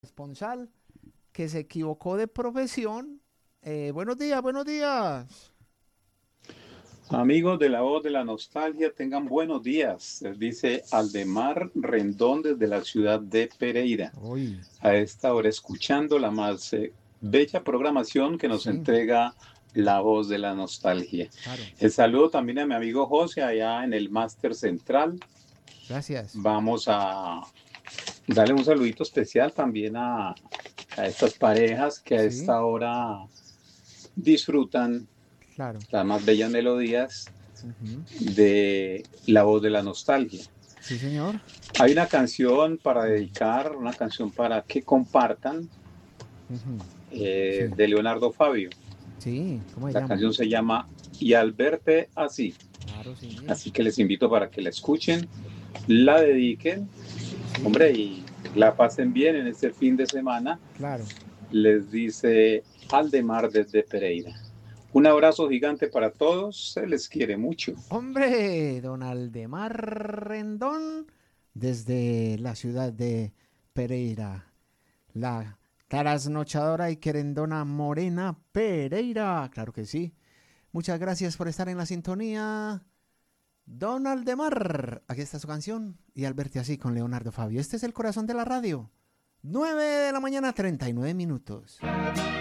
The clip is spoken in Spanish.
Esponsal, que se equivocó de profesión. Buenos días, buenos días. Amigos de la voz de la nostalgia, tengan buenos días. Les dice Aldemar Rendón desde la ciudad de Pereira. Uy, A esta hora escuchando la más bella programación que nos sí, entrega la voz de la nostalgia. claro. El saludo también a mi amigo José allá en el Máster Central. Gracias. Vamos a darle un saludito especial también a estas parejas que a Sí, esta hora disfrutan claro. las más bellas melodías Ujú. de la voz de la nostalgia. Sí, señor. Hay una canción para dedicar, una canción para que compartan Ujú. Sí, de Leonardo Fabio. sí, ¿cómo se La llama? canción se llama Y al verte así. Claro, sí. Así que les invito para que la escuchen, la dediquen, Sí, hombre, y la pasen bien en este fin de semana. claro. Les dice Aldemar desde Pereira. Un abrazo gigante para todos, se les quiere mucho. Hombre, don Aldemar Rendón, desde la ciudad de Pereira, la trasnochadora y querendona Morena Pereira. Claro que sí. Muchas gracias por estar en la sintonía. Donald de Mar, aquí está su canción. Y al verte así con Leonardo Fabio. Este es el corazón de la radio. 9 de la mañana, 39 minutos.